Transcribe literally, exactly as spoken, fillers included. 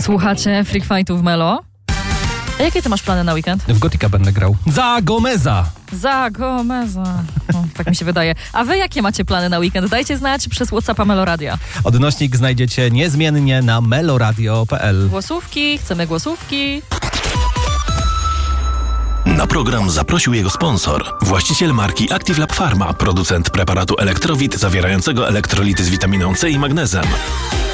Słuchacie Freak Fightów Melo? A jakie ty masz plany na weekend? W Gotika będę grał. Za Gomeza! Za Gomeza. No, tak mi się wydaje. A wy jakie macie plany na weekend? Dajcie znać przez WhatsAppa Meloradia. Odnośnik znajdziecie niezmiennie na meloradio kropka p l. Głosówki, chcemy głosówki. Na program zaprosił jego sponsor, właściciel marki Active Lab Pharma, producent preparatu Elektrowit zawierającego elektrolity z witaminą C i magnezem.